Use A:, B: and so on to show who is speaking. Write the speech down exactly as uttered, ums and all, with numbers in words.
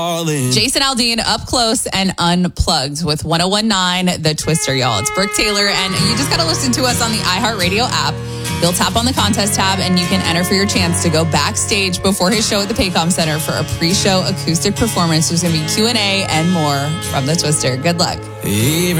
A: Jason Aldean up close and unplugged with one oh one nine The Twister, y'all. It's Brooke Taylor, and you just got to listen to us on the iHeartRadio app. You'll tap on the contest tab, and you can enter for your chance to go backstage before his show at the Paycom Center for a pre-show acoustic performance. There's going to be Q and A and more from The Twister. Good luck. Even